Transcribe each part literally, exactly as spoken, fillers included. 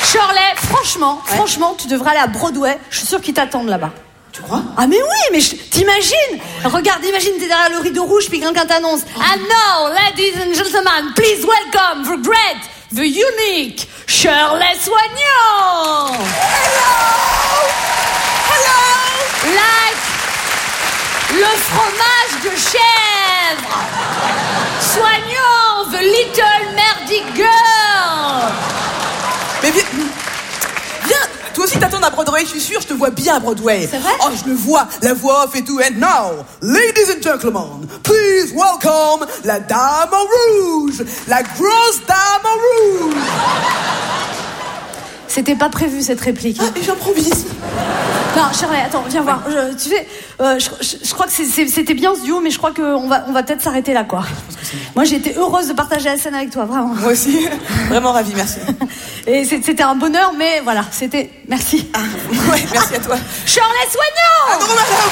Shirley, franchement, ouais. franchement, tu devrais aller à Broadway. Je suis sûre qu'ils t'attendent là-bas. Tu crois? Ah mais oui, mais je... t'imagines? Regarde, imagine t'es derrière le rideau rouge puis quelqu'un t'annonce. Oh. And now, ladies and gentlemen, please welcome the great, the unique Shirley Soignon. Hello, hello. Like le fromage de chèvre. Soignon, the little merdy girl. Mais viens, viens. Toi aussi t'attends à Broadway, je suis sûre, je te vois bien à Broadway. C'est vrai? Oh, je le vois, la voix off et tout. And now, ladies and gentlemen, please welcome la dame en rouge, la grosse dame en rouge. C'était pas prévu cette réplique. Ah, et j'improvise. Non, Shirley, attends, viens voir. Je, tu sais, euh, je, je, je crois que c'est, c'est, c'était bien ce duo, mais je crois qu'on va, on va peut-être s'arrêter là, quoi. Moi, j'ai été heureuse de partager la scène avec toi, vraiment. Moi aussi, vraiment ravie, merci. Et c'était un bonheur, mais voilà, c'était... Merci. Ah, ouais, merci à toi. Shirley Soignon. Ah non, madame.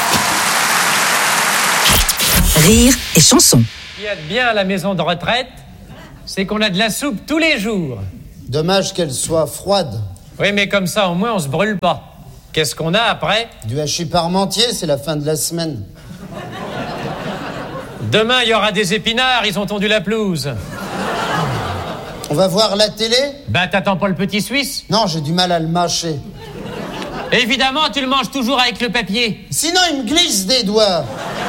Rire et chanson. Ce qu'il y a de bien à la maison de retraite, c'est qu'on a de la soupe tous les jours. Dommage qu'elle soit froide. Oui, mais comme ça, au moins, on se brûle pas. Qu'est-ce qu'on a après? Du hachis parmentier, c'est la fin de la semaine. Demain, il y aura des épinards, ils ont tondu la pelouse. On va voir la télé? Ben, t'attends pas le petit Suisse? Non, j'ai du mal à le mâcher. Évidemment, tu le manges toujours avec le papier. Sinon, il me glisse des doigts.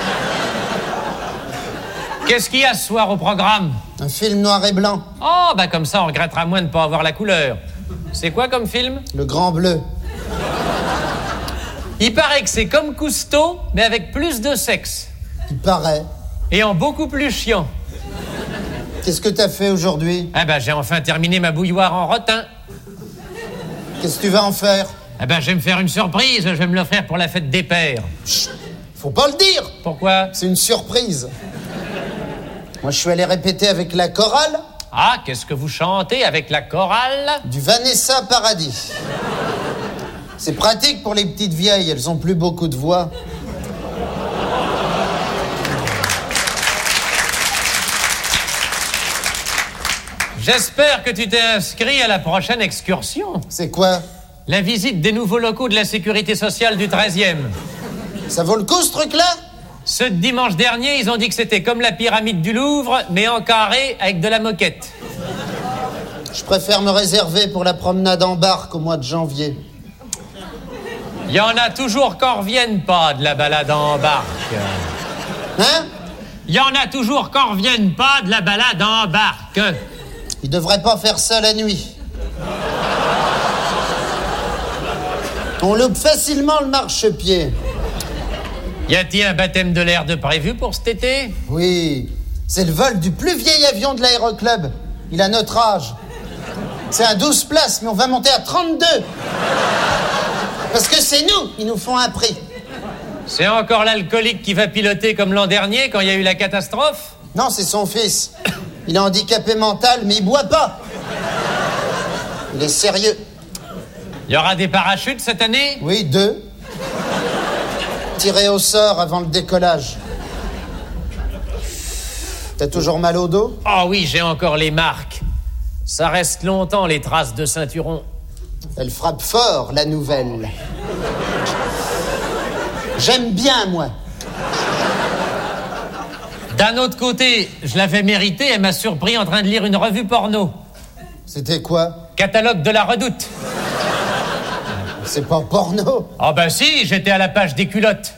Qu'est-ce qu'il y a ce soir au programme? Un film noir et blanc. Oh, bah comme ça, on regrettera moins de ne pas avoir la couleur. C'est quoi comme film? Le Grand Bleu. Il paraît que c'est comme Cousteau, mais avec plus de sexe. Il paraît. Et en beaucoup plus chiant. Qu'est-ce que t'as fait aujourd'hui? Ah ben, j'ai enfin terminé ma bouilloire en rotin. Qu'est-ce que tu vas en faire? Ah ben, je vais me faire une surprise, je vais me l'offrir pour la fête des pères. Chut, faut pas le dire. Pourquoi? C'est une surprise. Moi, je suis allé répéter avec la chorale. Ah, qu'est-ce que vous chantez avec la chorale? Du Vanessa Paradis. C'est pratique pour les petites vieilles, elles ont plus beaucoup de voix. J'espère que tu t'es inscrit à la prochaine excursion. C'est quoi? La visite des nouveaux locaux de la sécurité sociale du treizième. Ça vaut le coup, ce truc-là? Ce dimanche dernier, ils ont dit que c'était comme la pyramide du Louvre, mais en carré avec de la moquette. Je préfère me réserver pour la promenade en barque au mois de janvier. Il y en a toujours qu'on revienne pas de la balade en barque. Hein? Il y en a toujours qu'on revienne pas de la balade en barque. Ils devraient pas faire ça la nuit. On loupe facilement le marchepied. Y a-t-il un baptême de l'air de prévu pour cet été? Oui, c'est le vol du plus vieil avion de l'aéroclub. Il a notre âge. C'est à douze places, mais on va monter à trente-deux. Parce que c'est nous, ils nous font un prix. C'est encore l'alcoolique qui va piloter comme l'an dernier quand il y a eu la catastrophe? Non, c'est son fils. Il est handicapé mental, mais il boit pas. Il est sérieux. Il y aura des parachutes cette année? Oui, deux. Tirés au sort avant le décollage. T'as toujours mal au dos? Oh oui, j'ai encore les marques. Ça reste longtemps, les traces de ceinturon. Elle frappe fort, la nouvelle. J'aime bien, moi. D'un autre côté, je l'avais mérité, elle m'a surpris en train de lire une revue porno. C'était quoi? Catalogue de la Redoute. C'est pas porno. Oh ben si, j'étais à la page des culottes.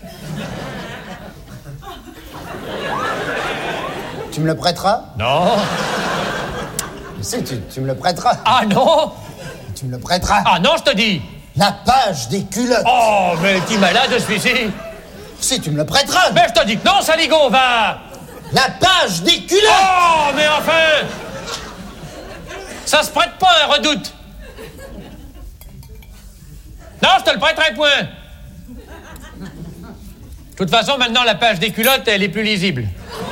Tu me le prêteras? Non. Si, tu, tu me le prêteras. Ah non. Tu me le prêteras. Ah non, je te dis. La page des culottes. Oh, mais t'es malade, celui-ci. Si, tu me le prêteras. Mais je te dis que non, Saligo, va. La page des culottes. Oh, mais enfin. Ça se prête pas, un Redoute. Non, je te le prêterai point. De toute façon, maintenant, la page des culottes, elle est plus lisible.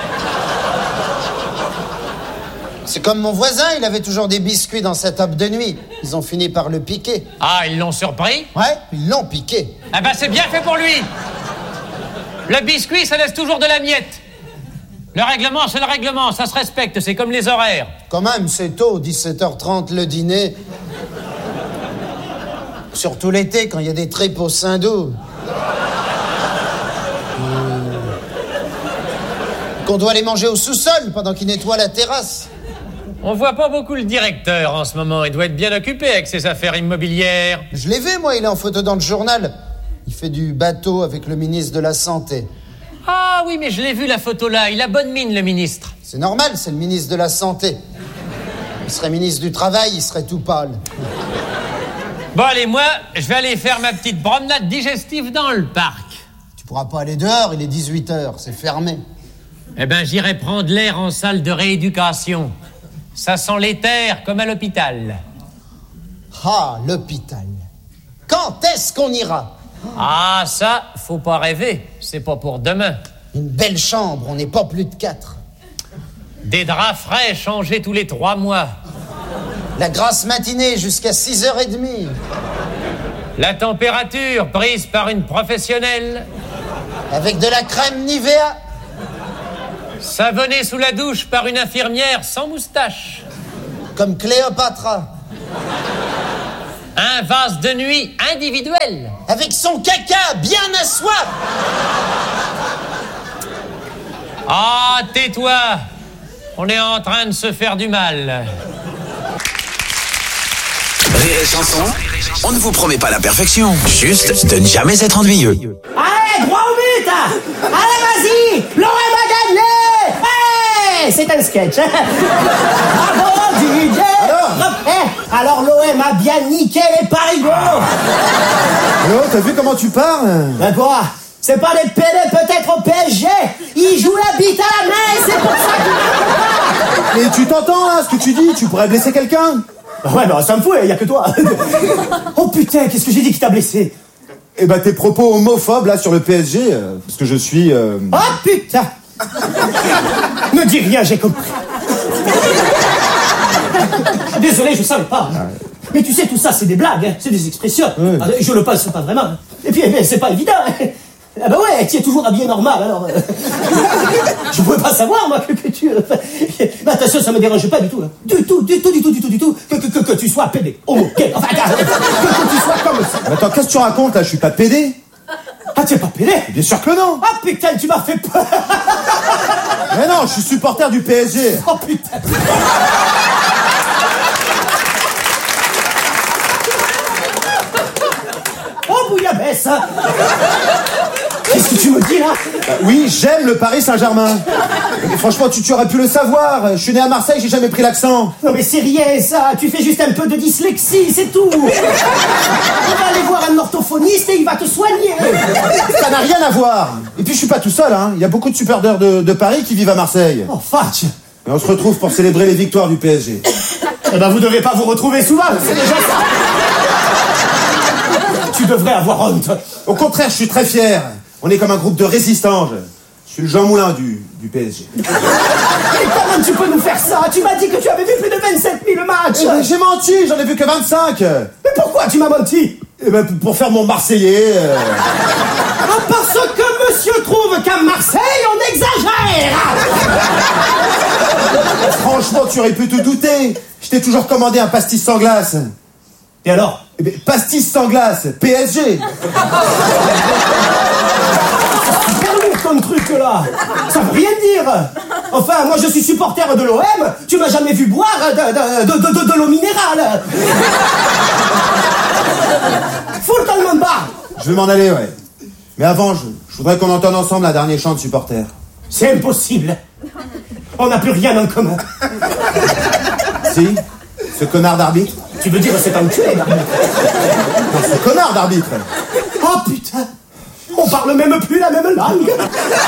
C'est comme mon voisin, il avait toujours des biscuits dans sa table de nuit. Ils ont fini par le piquer. Ah, ils l'ont surpris? Ouais, ils l'ont piqué. Ah ben, c'est bien fait pour lui. Le biscuit, ça laisse toujours de la miette. Le règlement, c'est le règlement, ça se respecte, c'est comme les horaires. Quand même, c'est tôt, dix-sept heures trente le dîner. Surtout l'été, quand il y a des tripes au sein d'eau. Qu'on doit les manger au sous-sol pendant qu'ils nettoient la terrasse. On voit pas beaucoup le directeur en ce moment. Il doit être bien occupé avec ses affaires immobilières. Je l'ai vu, moi, il est en photo dans le journal. Il fait du bateau avec le ministre de la Santé. Ah oui, mais je l'ai vu la photo là. Il a bonne mine, le ministre. C'est normal, c'est le ministre de la Santé. Il serait ministre du Travail, il serait tout pâle. Bon, allez, moi, je vais aller faire ma petite promenade digestive dans le parc. Tu pourras pas aller dehors, il est dix-huit heures, c'est fermé. Eh ben, j'irai prendre l'air en salle de rééducation. Ça sent l'éther comme à l'hôpital. Ah, l'hôpital. Quand est-ce qu'on ira? Ah, ça, faut pas rêver. C'est pas pour demain. Une belle chambre, on n'est pas plus de quatre. Des draps frais changés tous les trois mois. La grasse matinée jusqu'à six heures trente. La température prise par une professionnelle. Avec de la crème Nivea. Savonné sous la douche par une infirmière sans moustache. Comme Cléopâtre. Un vase de nuit individuel. Avec son caca bien à soi. Ah, tais-toi. On est en train de se faire du mal. Rire et chanson, on ne vous promet pas la perfection, juste de ne jamais être ennuyeux. Allez, droit au but! Allez, vas-y! L'O M a gagné! Hey, c'est un sketch. Bravo, D J! Alors, hey, alors l'O M a bien niqué les parigots! Oh, t'as vu comment tu parles? Ben quoi? C'est pas des pédés peut-être au P S G! Ils jouent la bite à la main et c'est pour ça qu'ils... Mais tu t'entends là, ce que tu dis? Tu pourrais blesser quelqu'un? Ouais, bah ça me fout, y a que toi. Oh putain, qu'est-ce que j'ai dit qui t'a blessé? Eh ben tes propos homophobes là sur le P S G, euh, parce que je suis... Euh... Oh putain! Ne dis rien, j'ai compris. Désolé, je savais pas. Mais tu sais, tout ça, c'est des blagues, hein. C'est des expressions. Ouais. Je le pense pas vraiment. Et puis, eh, c'est pas évident. Ah bah ouais, tu es toujours habillé normal, alors... Euh... je pouvais pas savoir, moi, que, que tu... Euh... Bah, attention, ça me dérange pas du tout, hein. Du tout, du tout, du tout, du tout, du tout. Que, que, que, que tu sois pédé. Oh, ok. Enfin, que, que tu sois comme ça. Mais attends, qu'est-ce que tu racontes, là? Je suis pas pédé. Ah, tu es pas pédé? Bien sûr que non. Ah, putain, tu m'as fait peur. Mais non, je suis supporter du P S G. Oh, putain. Oh, bouillabaisse. Qu'est-ce que tu me dis, là? Bah, oui, j'aime le Paris Saint-Germain. Mais franchement, tu, tu aurais pu le savoir. Je suis né à Marseille, j'ai jamais pris l'accent. Non mais c'est rien ça, tu fais juste un peu de dyslexie, c'est tout. On va aller voir un orthophoniste et il va te soigner. Ça n'a rien à voir. Et puis je suis pas tout seul, hein. Il y a beaucoup de supporters de, de Paris qui vivent à Marseille. Oh, Fatch. Et on se retrouve pour célébrer les victoires du P S G. Eh ben vous devez pas vous retrouver souvent, c'est déjà ça. Tu devrais avoir honte. Au contraire, je suis très fier. On est comme un groupe de résistants. Je suis le Jean Moulin du, du P S G. Mais comment tu peux nous faire ça? Tu m'as dit que tu avais vu plus de vingt-sept mille matchs. Eh ben, j'ai menti, j'en ai vu que vingt-cinq. Mais pourquoi tu m'as menti? Eh ben, pour faire mon Marseillais. Euh... Ah, parce que monsieur trouve qu'à Marseille, on exagère. Franchement, tu aurais pu te douter. Je t'ai toujours commandé un pastis sans glace. Et alors? Eh ben, pastis sans glace, P S G. Ton truc là, ça veut rien dire. Enfin, moi je suis supporter de l'O M. Tu m'as jamais vu boire de, de, de, de, de l'eau minérale. Fous le temps de bas. Je vais m'en aller, ouais. Mais avant, je, je voudrais qu'on entende ensemble un dernier chant de supporter. C'est impossible. On n'a plus rien en commun. Si, ce connard d'arbitre. Tu veux dire cet enculé d'arbitre? Non, ce connard d'arbitre. Oh putain. On parle même plus la même langue. Rire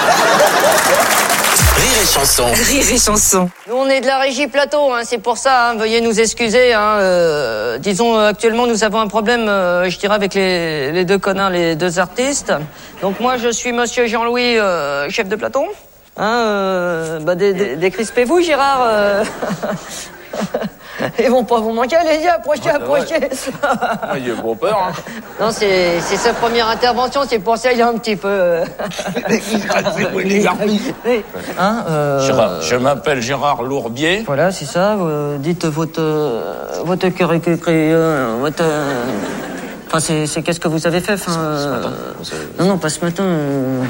et chanson. Rire et chanson. Nous, on est de la régie plateau, hein, c'est pour ça, hein, veuillez nous excuser. Hein, euh, disons, euh, actuellement, nous avons un problème, euh, je dirais, avec les, les deux connards, les deux artistes. Donc moi, je suis monsieur Jean-Louis, euh, chef de plateau. Hein, euh, bah, dé- dé- décrispez-vous, Gérard. Euh... Ils vont pas vous manquer, allez-y, approchez, approchez. Il a gros peur, hein. Non, c'est, c'est sa première intervention, c'est pour ça qu'il est un petit peu... hein, euh... Gérard, je m'appelle Gérard Lourbier. Voilà, c'est ça, vous dites votre... votre caricature, votre... Enfin, c'est, c'est qu'est-ce que vous avez fait enfin, Ce euh... matin. Non, non, pas ce matin. Euh...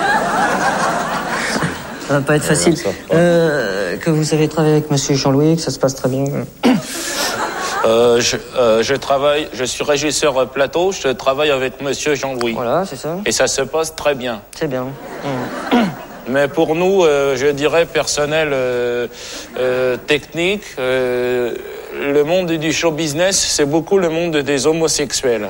Ça va pas être facile. Euh, que vous avez travaillé avec Monsieur Jean-Louis, que ça se passe très bien. Euh, je, euh, je travaille, je suis régisseur plateau, je travaille avec Monsieur Jean-Louis. Voilà, c'est ça. Et ça se passe très bien. C'est bien. Mmh. Mais pour nous, euh, je dirais personnel, euh, euh, technique, euh, le monde du show business, c'est beaucoup le monde des homosexuels.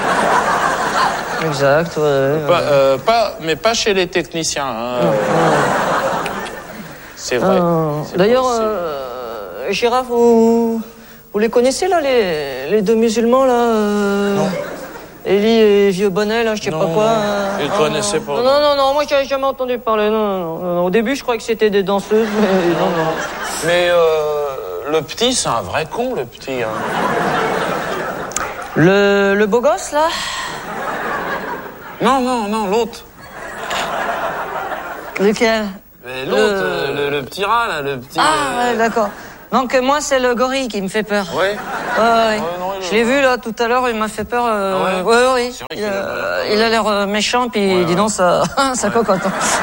Exact, ouais. ouais. Pas, euh, pas, mais pas chez les techniciens. Hein. Mmh. C'est vrai. Euh, c'est d'ailleurs, euh, Gérard, vous, vous les connaissez là, les, les deux musulmans là euh, Non. Élie et Vieux Bonnet, là, je sais non, pas quoi. Non, euh, je ne ah, connaissais pas. Non, non, non, non moi j'avais jamais entendu parler. Non, non, non. Au début, je croyais que c'était des danseuses, mais non, non. Mais euh, le petit, c'est un vrai con, le petit. Hein. Le, le beau gosse là? Non, non, non, l'autre. Lequel? Mais l'autre, Le... euh, le, le petit rat, là, le petit... Ah, euh... ouais, d'accord. Donc moi, c'est le gorille qui me fait peur. Ouais. Ouais, ouais. ouais non, je l'ai vu là tout à l'heure, il m'a fait peur. Euh... Ah ouais, ouais, ouais. Il, il, a, il a l'air euh, méchant, puis ouais, dis ouais. donc, ça, ça ouais. cocotte.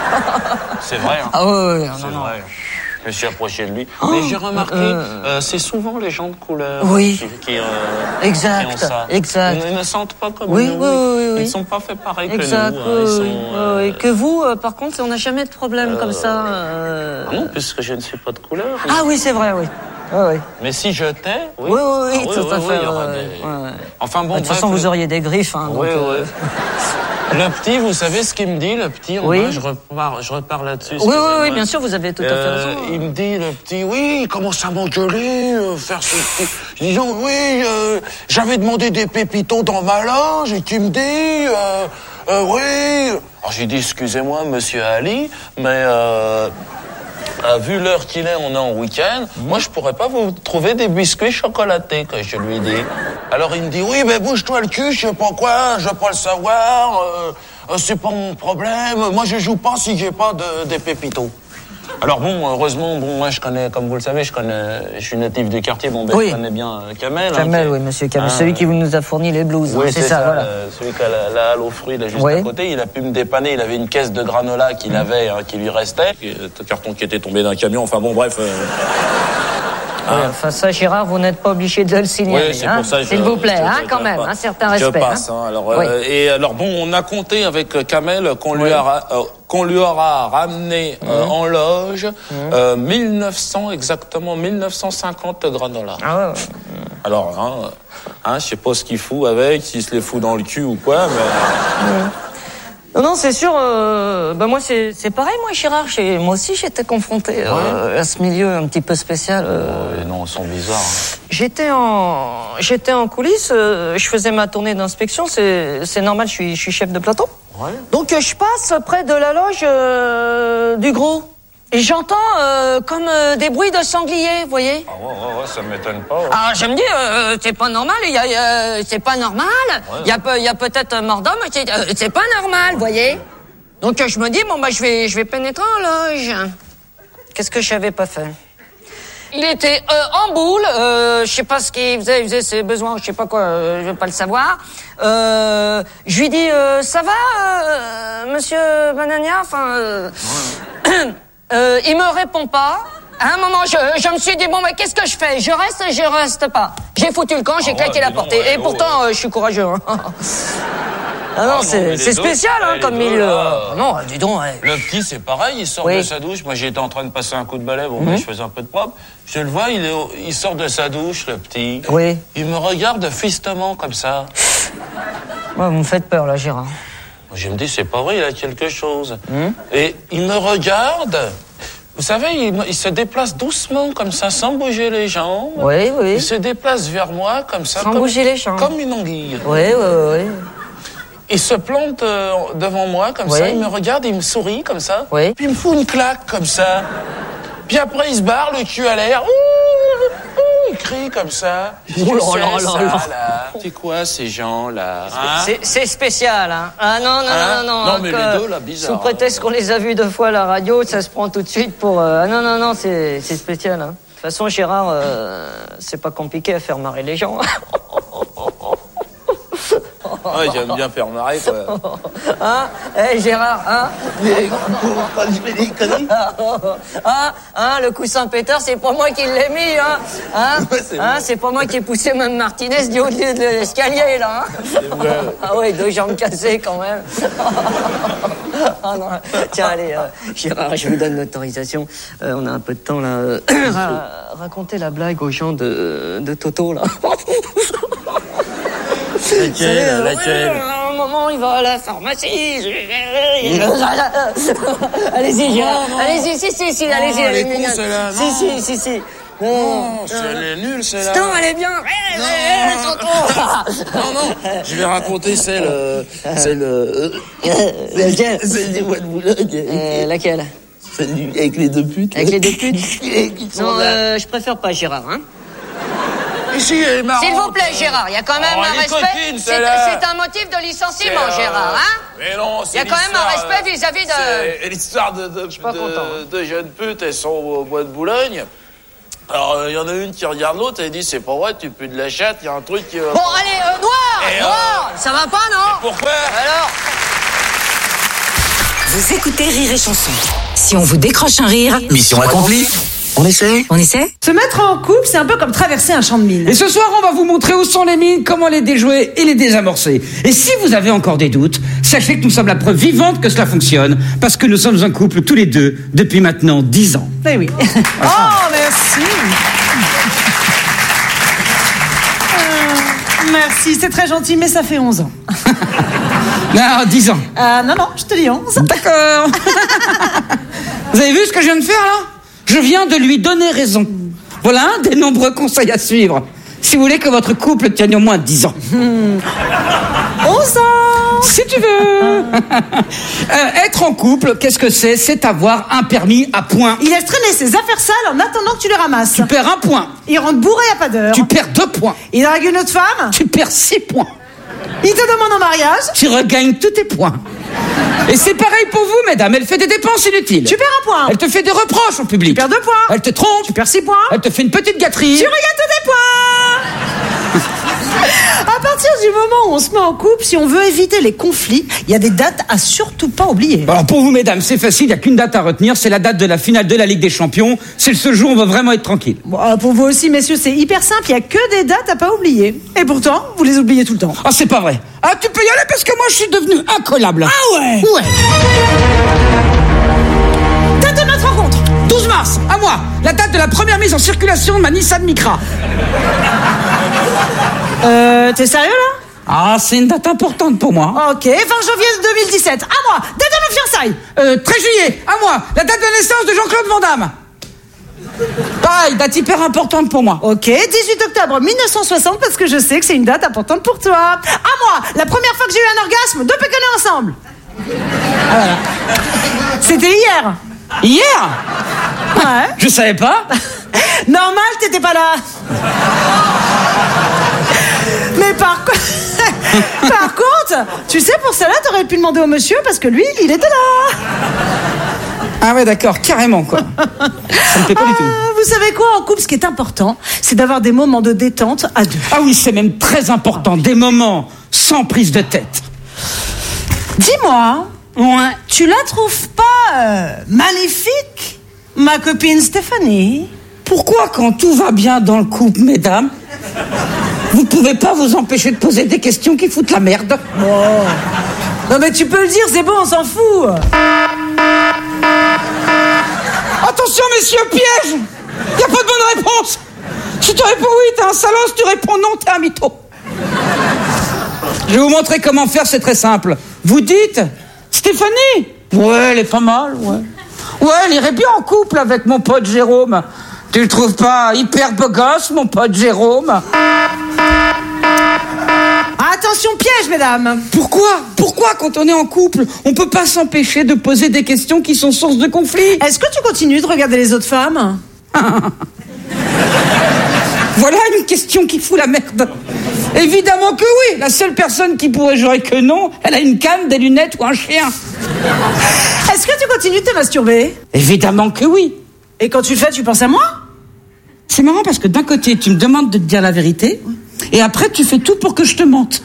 C'est vrai, hein. Ah ouais, ouais, c'est non, vrai. Je me suis approché de lui. Oh, mais j'ai remarqué, euh... euh, c'est souvent les gens de couleur oui. qui, qui, euh, exact, qui ont ça. exact. Ils ne sentent pas comme oui, nous. Oui, oui, oui. Ils ne sont pas faits pareil exact, que nous. Oui, hein. Ils oui, sont, oui. euh... oui. Que vous, euh, par contre, on n'a jamais de problème euh... comme ça. Euh... Ah non, puisque je ne suis pas de couleur. Ah oui, c'est vrai, oui. Oui, oui. Mais si je t'ai, oui. Oui, oui, oui, ah, oui, tout oui, à oui, fait. il y aura ouais, des... ouais. Enfin bon, de toute bref, façon, le... vous auriez des griffes. Hein, oui, donc, oui. Euh... Le petit, vous savez ce qu'il me dit, le petit, oui. moi, je repars, je repars là-dessus. Oui, oui, oui, bien sûr, vous avez tout à fait euh, raison. Il me dit, le petit, oui, il commence à m'engueuler, euh, faire ce petit... Disons, oui, euh, j'avais demandé des pépitos dans ma loge, et tu me dis, euh, euh, oui... Alors j'ai dit, excusez-moi, monsieur Ali, mais... Euh, Euh, vu l'heure qu'il est, on est en week-end. Mmh. Moi, je pourrais pas vous trouver des biscuits chocolatés, que je lui dis. Alors, il me dit, oui, mais bouge-toi le cul, je sais pas quoi, je veux pas le savoir, euh, euh, c'est pas mon problème. Moi, je joue pas si j'ai pas de, des pépitos. Alors bon, heureusement, bon, moi je connais, comme vous le savez, je connais, je suis natif du quartier, bon, ben, oui. Je connais bien euh, Kamel. Kamel, hein, oui, monsieur Kamel, hein, celui qui nous a fourni les blues. Oui, hein, c'est, c'est ça, ça, voilà. Euh, celui qui a la, la halle aux fruits, là, juste oui. à côté, il a pu me dépanner, il avait une caisse de granola qu'il mmh. avait, hein, qui lui restait, un carton qui était tombé d'un camion, enfin bon, bref... Euh... Oui, hein. Enfin, ça, Gérard, vous n'êtes pas obligé de le signaler. Oui, c'est hein, pour ça, s'il je, vous plaît, je, hein, je, quand je, même, je, un certain je respect. passe, hein. Hein, alors, oui. euh, et alors, bon, on a compté avec Kamel qu'on lui, euh, qu'on lui aura ramené euh, mmh. en loge mmh. euh, mille neuf cents, exactement, mille neuf cent cinquante granola. Ah ouais, ouais. Alors, hein, hein, je sais pas ce qu'il fout avec, s'il se les fout dans le cul ou quoi, mais... Mmh. Non, non, c'est sûr. Euh, bah moi, c'est, c'est pareil, moi, Gérard. J'ai, moi aussi, j'étais confronté euh, ouais. à ce milieu un petit peu spécial. Euh, oh, non, ils sont bizarres. Hein. J'étais en, j'étais en coulisses. Euh, je faisais ma tournée d'inspection. C'est, c'est normal. Je suis, je suis chef de plateau. Ouais. Donc, euh, je passe près de la loge euh, du gros. Et j'entends euh, comme euh, des bruits de sangliers, vous voyez. Ah ouais, ouais, ouais, ça m'étonne pas. Ouais. Ah, je me dis, euh, c'est pas normal, il y a, euh, c'est pas normal. Il ouais. y a, peu, y a peut-être un mort d'homme, c'est, euh, c'est pas normal, vous voyez. Donc je me dis, bon bah je vais, je vais pénétrer en loge. Qu'est-ce que je n'avais pas fait? Il était euh, en boule, euh, je sais pas ce qu'il faisait, il faisait ses besoins, je sais pas quoi, euh, je veux pas le savoir. Euh, je lui dis, euh, ça va, euh, monsieur Banania, enfin. Euh, ouais. Euh, il me répond pas. À un moment, je, je me suis dit, bon, mais qu'est-ce que je fais? Je reste, je reste pas. J'ai foutu le camp, j'ai ah claqué ouais, la porte. Non, ouais, et, et pourtant, ouais. euh, je suis courageux. Hein. ah non, ah non c'est, c'est spécial, deux, hein, comme milieu. Euh... Non, dis donc. Ouais. Le petit, c'est pareil, il sort oui. de sa douche. Moi, j'étais en train de passer un coup de balai, bon, mm-hmm. mais je faisais un peu de propre. Je le vois, il, est au... il sort de sa douche, le petit. Oui. Il me regarde fistement, comme ça. Ouais, vous me faites peur, là, Gérard. Je me dis, c'est pas vrai, il a quelque chose. Mmh. Et il me regarde. Vous savez, il, il se déplace doucement, comme ça, sans bouger les jambes. Oui, oui. Il se déplace vers moi, comme ça. Sans comme, bouger les jambes. Comme une anguille. Oui, oui, oui. Il se plante euh, devant moi, comme oui. ça. Il me regarde, il me sourit, comme ça. Oui. Puis il me fout une claque, comme ça. Puis après, il se barre, le cul à l'air. Ouh, ouh, il crie comme ça. Oh là là là là. C'est quoi, ces gens-là hein? c'est, c'est spécial, hein. Ah non, non, hein? non, non. Non, mais les deux, là, bizarre. Sous prétexte hein. qu'on les a vus deux fois à la radio, ça se prend tout de suite pour... Euh... Ah non, non, non, c'est, c'est spécial, hein. De toute façon, Gérard, euh, c'est pas compliqué à faire marrer les gens. Ouais, j'aime bien faire marrer, quoi. Hein? Eh, Gérard, hein? Je fais des conneries. Hein? Hein? Le coussin pétard, c'est pas moi qui l'ai mis, hein? Hein? Ouais, c'est Hein? vrai. C'est pas moi qui ai poussé Mme Martinez du haut de de l'escalier, là, hein? C'est vrai. Ah ouais, deux jambes cassées, quand même. Ah non. Tiens, allez, euh, Gérard, je vous donne l'autorisation. Euh, on a un peu de temps, là. Euh, ra- racontez la blague aux gens de, de Toto, là. Laquelle, laquelle? À un moment, il va à la pharmacie. Allez-y, Gérard. Allez-y, si, si, si, allez-y. elle est allez-y, con, mignonne. celle-là, Si, non. si, si, si. Non, Non, c'est- elle est nulle, celle-là. non, elle est bien. Eh, eh, eh, Toto. Non, non, je vais raconter celle... euh, celle... euh, Laquelle? Celle des bois de Boulogne. Euh, Laquelle? Celle du- avec les deux putes. Avec les deux putes? Qui sont Non, là. euh, je préfère pas, Gérard, hein. Et si, elle est marrante. S'il vous plaît, Gérard, il y a quand même Oh, un elle est respect. coquine, C'est celle-là. c'est un motif de licenciement, C'est, euh, Gérard, hein. Mais non, c'est Il y a quand même un l'histoire, respect euh, vis-à-vis de... C'est l'histoire de, de, pas de- content. de jeunes putes, elles sont au bois de Boulogne. Alors, il y en a une qui regarde l'autre, elle dit, c'est pas vrai, tu pues de la chatte, il y a un truc qui... va Bon, pas. allez, euh, Noir, Et, euh, Noir, ça va pas, non? Pourquoi? Alors? Vous écoutez Rire et Chanson. Si on vous décroche un rire, Mission accomplie. On essaie? on essaie? Se mettre en couple, c'est un peu comme traverser un champ de mines. Et ce soir, on va vous montrer où sont les mines, comment les déjouer et les désamorcer. Et si vous avez encore des doutes, sachez que nous sommes la preuve vivante que cela fonctionne, parce que nous sommes un couple tous les deux depuis maintenant dix ans. Eh oui. Oh, merci. Euh, merci, c'est très gentil, mais ça fait onze ans. Non, dix ans. Euh, non, non, je te dis onze. D'accord. Vous avez vu ce que je viens de faire là? Je viens de lui donner raison. Voilà un des nombreux conseils à suivre. Si vous voulez que votre couple tienne au moins dix ans. onze ans. Si tu veux. Euh, être en couple, qu'est-ce que c'est? C'est avoir un permis à point. Il laisse traîner ses affaires sales en attendant que tu les ramasses. Tu perds un point. Il rentre bourré à pas d'heure. Tu perds deux points. Il drague une autre femme. Tu perds six points. Il te demande en mariage. Tu regagnes tous tes points. Et c'est pareil pour vous, mesdames. Elle fait des dépenses inutiles. Tu perds un point. Elle te fait des reproches en public. Tu perds deux points. Elle te trompe. Tu perds six points. Elle te fait une petite gâterie. Tu regagnes tous tes points. À partir du moment où on se met en couple, si on veut éviter les conflits, il y a des dates à surtout pas oublier. Alors pour vous, mesdames, c'est facile. Il n'y a qu'une date à retenir. C'est la date de la finale de la Ligue des Champions. C'est le seul jour où on va vraiment être tranquille. Bon, euh, pour vous aussi, messieurs, c'est hyper simple. Il y a que des dates à pas oublier. Et pourtant, vous les oubliez tout le temps. Ah, c'est pas vrai. Ah, tu peux y aller parce que moi, je suis devenu incollable. Ah ouais. Ouais. Date de notre rencontre. douze mars, à moi. La date de la première mise en circulation de ma Nissan Micra. Euh, t'es sérieux là? Ah, c'est une date importante pour moi. Ok, fin janvier deux mille dix-sept. À moi. Date de nos fiançailles. Euh, treize juillet, à moi. La date de naissance de Jean-Claude Van Damme. Pareil, date hyper importante pour moi. Ok, dix-huit octobre mille neuf cent soixante, parce que je sais que c'est une date importante pour toi. À moi, la première fois que j'ai eu un orgasme, deux péconnés ensemble. Ah, voilà. C'était hier. Hier? Ouais. Je savais pas. Normal, t'étais pas là. Mais par, co- par contre, tu sais, pour cela, t'aurais pu demander au monsieur, parce que lui, il était là. Ah ouais, d'accord, carrément, quoi. Ça me plaît pas du tout. Ah, vous savez quoi, en couple, ce qui est important, c'est d'avoir des moments de détente à deux. Ah oui, c'est même très important. Des moments sans prise de tête. Dis-moi, Ouais. tu la trouves pas euh, magnifique, ma copine Stéphanie? Pourquoi, quand tout va bien dans le couple, mesdames, vous pouvez pas vous empêcher de poser des questions qui foutent la merde? Non mais tu peux le dire, c'est bon, on s'en fout. Attention, messieurs, piège! Y a pas de bonne réponse! Si tu réponds oui, t'es un salaud. Si tu réponds non, t'es un mytho. Je vais vous montrer comment faire, c'est très simple. Vous dites, Stéphanie? Ouais, elle est pas mal, ouais. Ouais, elle irait bien en couple avec mon pote Jérôme. Tu le trouves pas hyper beau gosse, mon pote Jérôme? Attention, piège, mesdames. Pourquoi? Pourquoi, quand on est en couple, on peut pas s'empêcher de poser des questions qui sont source de conflit? Est-ce que tu continues de regarder les autres femmes? Voilà une question qui fout la merde. Évidemment que oui. La seule personne qui pourrait jurer que non, elle a une canne, des lunettes ou un chien. Est-ce que tu continues de te masturber? Évidemment que oui. Et quand tu le fais, tu penses à moi? C'est marrant parce que d'un côté, tu me demandes de te dire la vérité, Et après, tu fais tout pour que je te mente.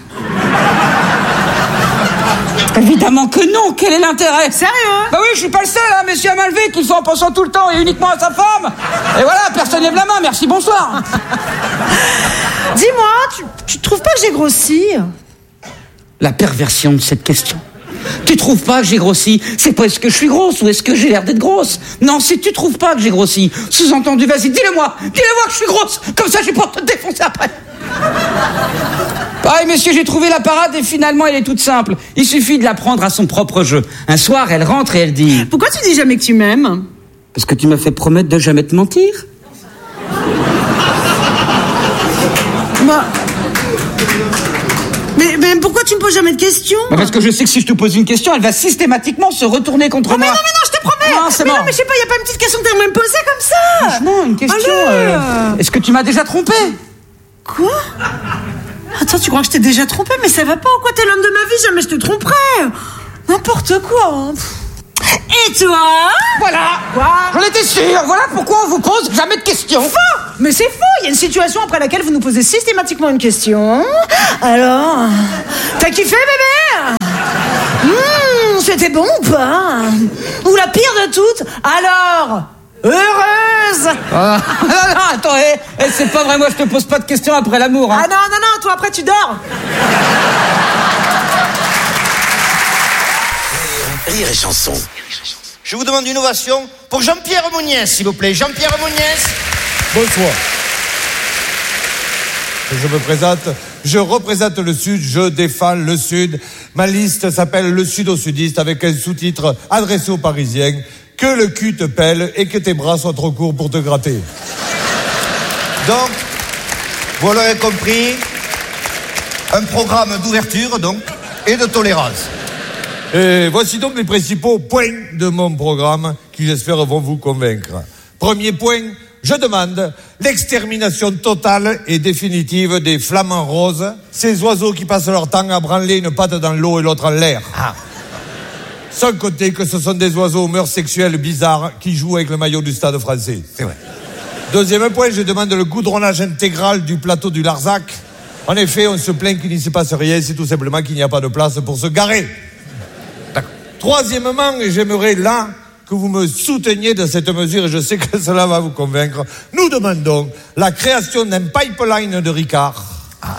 Évidemment que non, quel est l'intérêt? Sérieux? Bah oui, je suis pas le seul, hein, messieurs Malvé, qui le fait en pensant tout le temps et uniquement à sa femme. Et voilà, personne lève la main, merci, bonsoir. Dis-moi, tu, tu trouves pas que j'ai grossi? La perversion de cette question. Tu trouves pas que j'ai grossi? C'est pas est-ce que je suis grosse ou est-ce que j'ai l'air d'être grosse? Non, si tu trouves pas que j'ai grossi, sous-entendu, vas-y, dis-le-moi, dis-le-moi que je suis grosse, comme ça j'ai pas te défoncer après. Pareil, messieurs, j'ai trouvé la parade et finalement elle est toute simple. Il suffit de la prendre à son propre jeu. Un soir, elle rentre et elle dit... Pourquoi tu dis jamais que tu m'aimes? Parce que tu m'as fait promettre de jamais te mentir. Bah... Mais, mais pourquoi tu me poses jamais de questions? Bah parce que je sais que si je te pose une question, elle va systématiquement se retourner contre oh moi. Mais non, mais non, je te promets. Non, c'est mais bon. non, mais je sais pas, y a pas une petite question que t'aimerais me poser comme ça? Franchement, une question... euh... Est-ce que tu m'as déjà trompé? Quoi? Attends, tu crois que je t'ai déjà trompé? Mais ça va pas ou quoi? T'es l'homme de ma vie, jamais je te tromperai. N'importe quoi. Hein. Et toi? Voilà. Quoi? J'en étais sûr. Voilà pourquoi on vous pose jamais de questions. Faux. Mais c'est faux. Il y a une situation après laquelle vous nous posez systématiquement une question. Alors, t'as kiffé, bébé? Mmh, c'était bon ou pas? Ou la pire de toutes? Alors, heureuse? Ah, non, non, attends, eh, eh, c'est pas vrai, moi je te pose pas de questions après l'amour. Hein. Ah non, non, non, toi après tu dors. Rire et chanson. Je vous demande une ovation pour Jean-Pierre Mouniès, s'il vous plaît. Jean-Pierre Mouniès. Bonsoir. Je me présente, je représente le Sud, je défends le Sud. Ma liste s'appelle Le Sud au Sudiste avec un sous-titre adressé aux Parisiens. Que le cul te pèle et que tes bras soient trop courts pour te gratter. Donc, vous l'aurez compris, un programme d'ouverture, donc, et de tolérance. Et voici donc les principaux points de mon programme qui, j'espère, vont vous convaincre. Premier point, je demande l'extermination totale et définitive des flamants roses, ces oiseaux qui passent leur temps à branler une patte dans l'eau et l'autre en l'air. Ah. Sans compter que ce sont des oiseaux aux mœurs sexuelles bizarres qui jouent avec le maillot du Stade français. C'est vrai. Deuxième point, je demande le goudronnage intégral du plateau du Larzac. En effet, on se plaint qu'il ne se passe rien, c'est tout simplement qu'il n'y a pas de place pour se garer. Troisièmement, et j'aimerais là que vous me souteniez dans cette mesure, et je sais que cela va vous convaincre, nous demandons la création d'un pipeline de Ricard ah.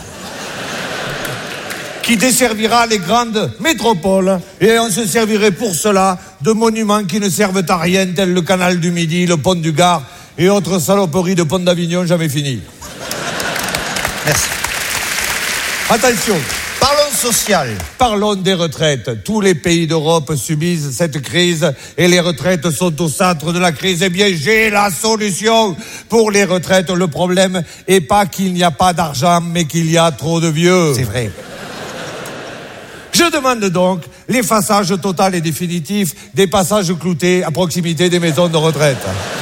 qui desservira les grandes métropoles, et on se servirait pour cela de monuments qui ne servent à rien, tels le canal du Midi, le pont du Gard, et autres saloperies de pont d'Avignon jamais finies. Merci. Attention. Parlons social. Parlons des retraites. Tous les pays d'Europe subissent cette crise et les retraites sont au centre de la crise. Eh bien, j'ai la solution pour les retraites. Le problème est pas qu'il n'y a pas d'argent, mais qu'il y a trop de vieux. C'est vrai. Je demande donc l'effaçage total et définitif des passages cloutés à proximité des maisons de retraite.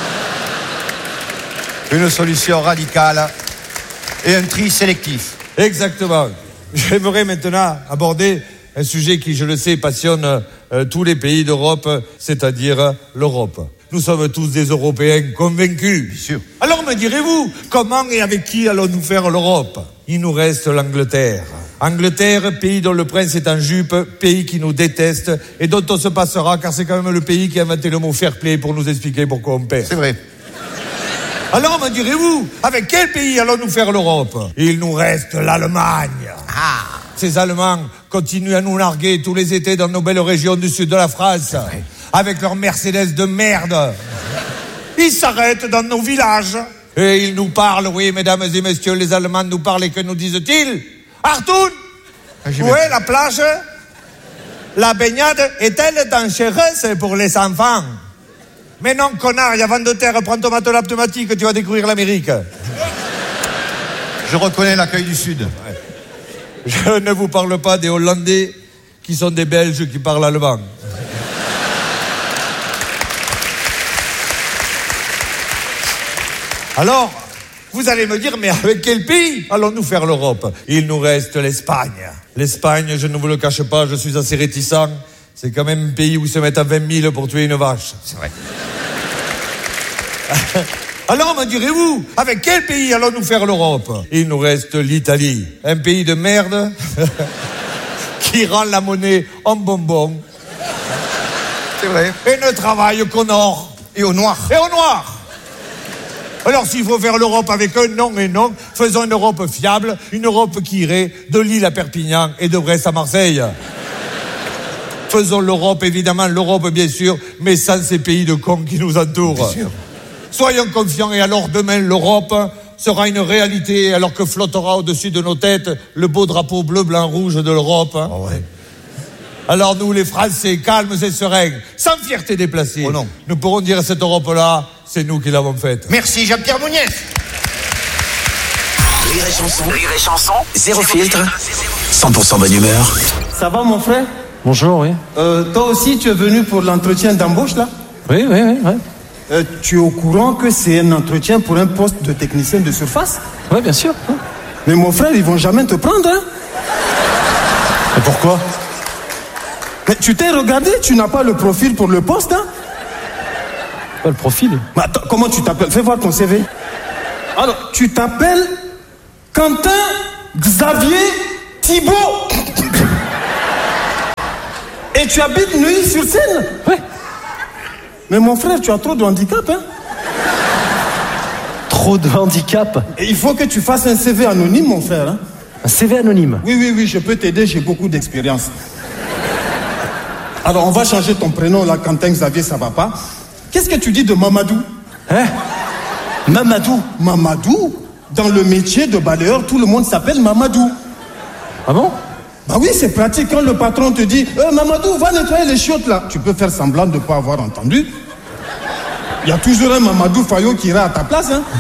Une solution radicale et un tri sélectif. Exactement. J'aimerais maintenant aborder un sujet qui, je le sais, passionne euh, tous les pays d'Europe, c'est-à-dire l'Europe. Nous sommes tous des Européens convaincus. Bien sûr. Alors me direz-vous, comment et avec qui allons-nous faire l'Europe? Il nous reste l'Angleterre. Angleterre, pays dont le prince est en jupe, pays qui nous déteste et dont on se passera, car c'est quand même le pays qui a inventé le mot fair play pour nous expliquer pourquoi on perd. C'est vrai. Alors me direz-vous, avec quel pays allons-nous faire l'Europe? Il nous reste l'Allemagne. Ah. Ces Allemands continuent à nous larguer tous les étés dans nos belles régions du sud de la France, avec leurs Mercedes de merde. Ils s'arrêtent dans nos villages et ils nous parlent, oui, mesdames et messieurs, les Allemands nous parlent et que nous disent-ils? Artoun, ah, où est la plage? La baignade est-elle dangereuse pour les enfants? Mais non, connard, il y a vent de terre, prends ton matelas pneumatique, tu vas découvrir l'Amérique. Je reconnais l'accueil du Sud. Ouais. Je ne vous parle pas des Hollandais qui sont des Belges qui parlent allemand. Alors, vous allez me dire, mais avec quel pays allons-nous faire l'Europe? Il nous reste l'Espagne. L'Espagne, je ne vous le cache pas, je suis assez réticent. C'est quand même un pays où ils se mettent à vingt mille pour tuer une vache. C'est vrai. Alors me direz-vous, avec quel pays allons-nous faire l'Europe? Il nous reste l'Italie, un pays de merde qui rend la monnaie en bonbon. C'est vrai. Et ne travaille qu'au nord. Et au noir. Et au noir. Alors s'il faut faire l'Europe avec un non et non, faisons une Europe fiable, une Europe qui irait de Lille à Perpignan et de Brest à Marseille. Faisons l'Europe, évidemment, l'Europe bien sûr, mais sans ces pays de cons qui nous entourent. Bien sûr. Soyons confiants et alors demain l'Europe sera une réalité alors que flottera au-dessus de nos têtes le beau drapeau bleu, blanc, rouge de l'Europe. Oh ouais. Alors nous les Français, calmes et sereins, sans fierté déplacée, oh non. nous pourrons dire à cette Europe-là, c'est nous qui l'avons faite. Merci Jean-Pierre Mouniès. Rire et chanson, rire et chanson, zéro filtre, cent pour cent bonne humeur. Ça va mon frère? Bonjour, oui. Euh, toi aussi tu es venu pour l'entretien d'embauche là? Oui, oui, oui. oui. Euh, tu es au courant que c'est un entretien pour un poste de technicien de surface? Oui, bien sûr. Oui. Mais mon frère, ils vont jamais te prendre, hein? Et pourquoi? Mais tu t'es regardé, tu n'as pas le profil pour le poste, hein? Pas le profil? Mais attends, comment tu t'appelles? Fais voir ton C V. Alors, tu t'appelles Quentin Xavier Thibault. Et tu habites Neuilly-sur-Seine? Oui. Mais mon frère, tu as trop de handicap, hein? Trop de handicap? Et il faut que tu fasses un C V anonyme, mon frère, hein? Un C V anonyme? Oui, oui, oui, je peux t'aider, j'ai beaucoup d'expérience. Alors, on va changer ton prénom, là, Quentin Xavier, ça va pas. Qu'est-ce que tu dis de Mamadou? Hein? Mamadou? Mamadou? Dans le métier de balayeur, tout le monde s'appelle Mamadou. Ah bon? Bah oui, c'est pratique. Quand le patron te dit euh, « Mamadou, va nettoyer les chiottes, là », tu peux faire semblant de ne pas avoir entendu. Il y a toujours un Mamadou Fayot qui ira à ta place, hein.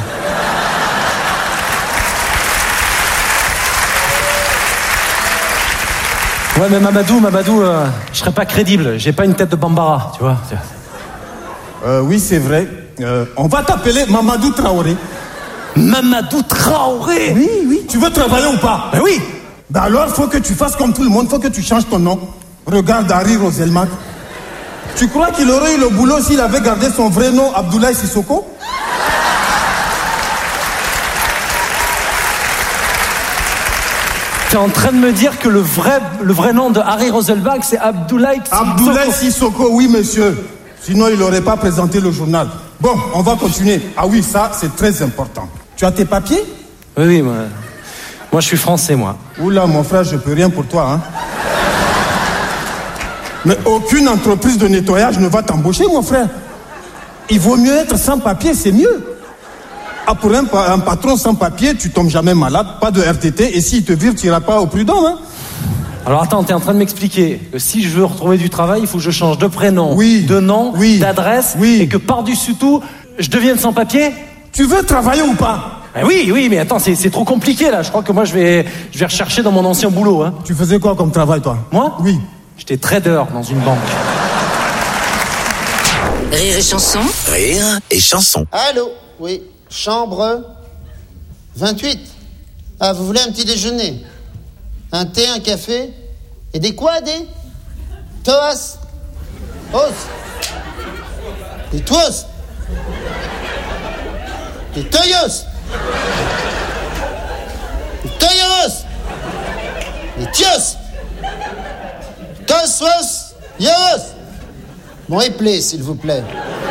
Ouais, mais Mamadou, Mamadou, euh, je serais pas crédible. J'ai pas une tête de Bambara, tu vois. Euh, oui, c'est vrai. Euh, on va t'appeler Mamadou Traoré. Mamadou Traoré? Oui, oui. Tu veux travailler ou pas? Ben oui. Ben alors, faut que tu fasses comme tout le monde, faut que tu changes ton nom. Regarde Harry Roselmack. Tu crois qu'il aurait eu le boulot s'il avait gardé son vrai nom, Abdoulaye Sissoko? T'es en train de me dire que le vrai, le vrai nom de Harry Roselmack, c'est Abdoulaye Sissoko? Abdoulaye Sissoko, oui, monsieur. Sinon, il n'aurait pas présenté le journal. Bon, on va continuer. Ah oui, ça, c'est très important. Tu as tes papiers? Oui, oui, moi, moi je suis français, moi. Oula, mon frère, je peux rien pour toi, hein. Mais aucune entreprise de nettoyage ne va t'embaucher, mon frère. Il vaut mieux être sans papier, c'est mieux. Ah, pour un, un patron sans papier, tu tombes jamais malade, pas de R T T, et s'il te vire, tu n'iras pas au prud'homme, hein. Alors attends, t'es en train de m'expliquer que si je veux retrouver du travail, il faut que je change de prénom, oui, de nom, oui, d'adresse, oui, et que par-dessus tout, je devienne sans papier? Tu veux travailler ou pas? Ben oui, oui, mais attends, c'est, c'est trop compliqué là. Je crois que moi je vais, je vais rechercher dans mon ancien boulot, hein. Tu faisais quoi comme travail, toi? Moi? Oui. J'étais trader dans une banque. Rire et chanson. Rire et chanson. Allô? Oui. Chambre vingt-huit. Ah, vous voulez un petit déjeuner? Un thé, un café? Et des quoi, des? Toas? Os? Des toas? Des toyos? Des toyos? Des tios? Toswas? Yos? Bon, éplé, s'il vous plaît.